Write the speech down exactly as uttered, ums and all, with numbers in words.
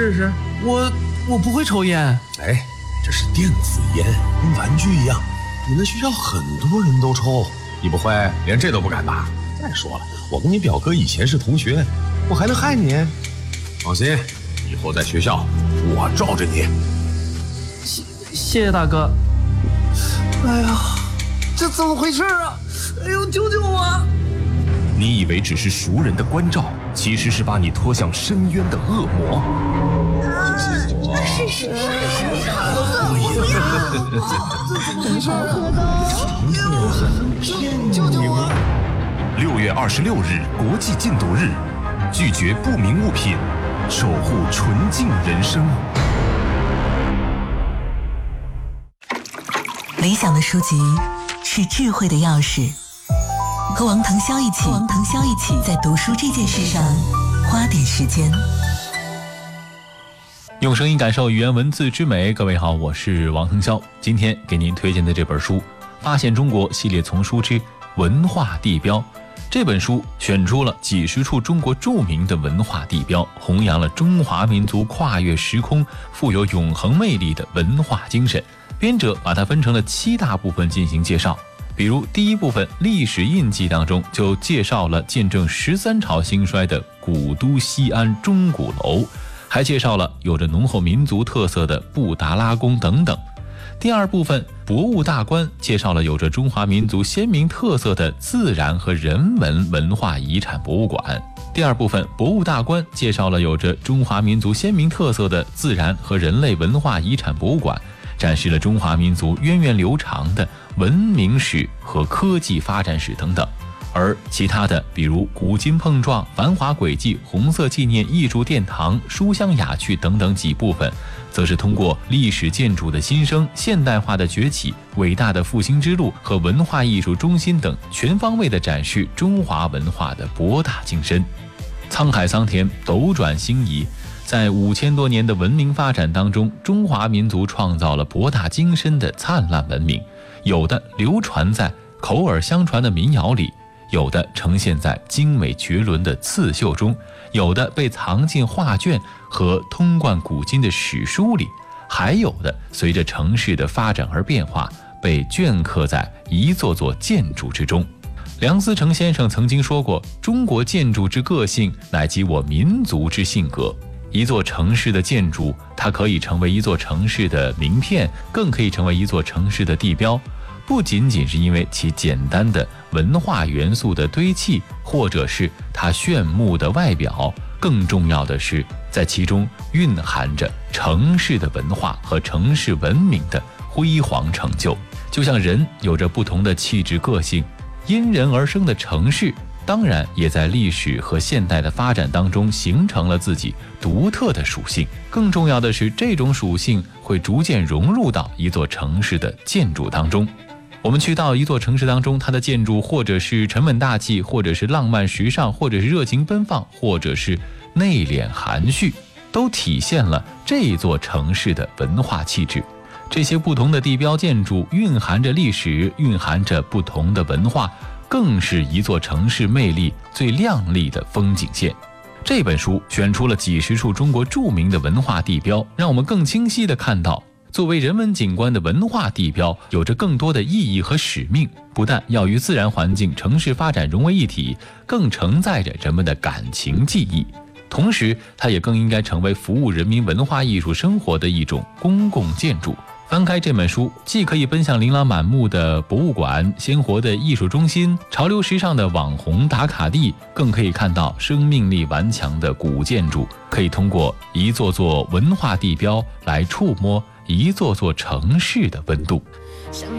试试。我我不会抽烟。 哎，这是电子烟，跟玩具一样。你们学校很多人都抽，你不会连这都不敢吧？再说了，我跟你表哥以前是同学，我还能害你？放心，以后在学校我罩着你。 谢谢谢大哥。哎呀，这怎么回事啊？哎呦，救救我！ 你以为只是熟人的关照，其实是把你拖向深渊的恶魔。 是是是是， 救救我！ 六月二十六日国际禁毒日，拒绝不明物品，守护纯净人生。 理想的书籍是智慧的钥匙。和王腾霄一起，和王腾霄一起在读书这件事上花点时间。 用声音感受语言文字之美。各位好，我是王腾霄。今天给您推荐的这本书《发现中国》系列丛书之文化地标。这本书选出了几十处中国著名的文化地标，弘扬了中华民族跨越时空、富有永恒魅力的文化精神。编者把它分成了七大部分进行介绍。比如第一部分历史印记当中就介绍了见证十三朝兴衰的古都西安钟鼓楼，还介绍了有着浓厚民族特色的布达拉宫等等。第二部分博物大观介绍了有着中华民族鲜明特色的自然和人文文化遗产博物馆。第二部分博物大观介绍了有着中华民族鲜明特色的自然和人类文化遗产博物馆，展示了中华民族源远流长的文明史和科技发展史等等。而其他的比如古今碰撞、繁华轨迹、红色纪念、艺术殿堂、书香雅趣等等几部分，则是通过历史建筑的新生、现代化的崛起、伟大的复兴之路和文化艺术中心等，全方位地展示中华文化的博大精深。沧海桑田，斗转星移，在五千多年的文明发展当中，中华民族创造了博大精深的灿烂文明，有的流传在口耳相传的民谣里，有的呈现在精美绝伦的刺绣中，有的被藏进画卷和通贯古今的史书里，还有的随着城市的发展而变化，被镌刻在一座座建筑之中。梁思成先生曾经说过，中国建筑之个性乃及我民族之性格。一座城市的建筑，它可以成为一座城市的名片，更可以成为一座城市的地标，不仅仅是因为其简单的文化元素的堆砌，或者是它炫目的外表，更重要的是在其中蕴含着城市的文化和城市文明的辉煌成就。就像人有着不同的气质个性，因人而生的城市当然也在历史和现代的发展当中形成了自己独特的属性。更重要的是，这种属性会逐渐融入到一座城市的建筑当中。我们去到一座城市当中，它的建筑或者是沉稳大气，或者是浪漫时尚，或者是热情奔放，或者是内敛含蓄，都体现了这座城市的文化气质。这些不同的地标建筑蕴含着历史，蕴含着不同的文化，更是一座城市魅力最亮丽的风景线。这本书选出了几十处中国著名的文化地标，让我们更清晰地看到，作为人文景观的文化地标有着更多的意义和使命，不但要与自然环境、城市发展融为一体，更承载着人们的感情记忆。同时，它也更应该成为服务人民文化艺术生活的一种公共建筑。翻开这本书，既可以奔向琳琅满目的博物馆、鲜活的艺术中心、潮流时尚的网红打卡地，更可以看到生命力顽强的古建筑，可以通过一座座文化地标来触摸一座座城市的温度。